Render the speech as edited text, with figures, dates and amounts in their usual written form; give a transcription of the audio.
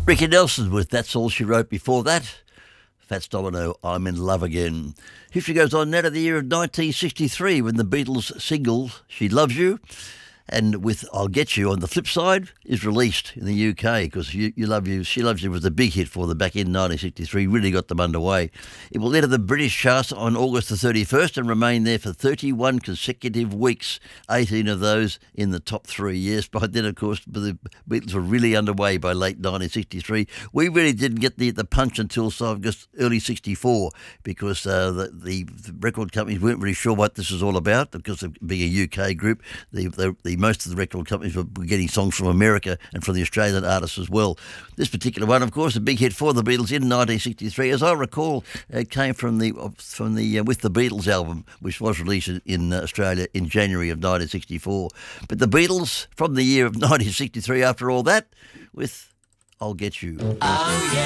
Ricky Nelson with That's All She Wrote. Before that, Fats Domino, I'm in Love Again. History goes on now to the year of 1963 when the Beatles' single She Loves You and with I'll Get You on the flip side is released in the UK because you Love You, She Loves You was a big hit for them back in 1963, really got them underway. It will enter the British charts on August the 31st and remain there for 31 consecutive weeks, 18 of those in the top 3 years. By then, of course, the Beatles were really underway by late 1963. We really didn't get the punch until early 64 because the record companies weren't really sure what this was all about because of being a UK group. Most of the record companies were getting songs from America and from the Australian artists as well. This particular one, of course, a big hit for the Beatles in 1963. As I recall, it came from the With the Beatles album, which was released in Australia in January of 1964. But the Beatles from the year of 1963, after all that, with I'll Get You. Oh, yeah.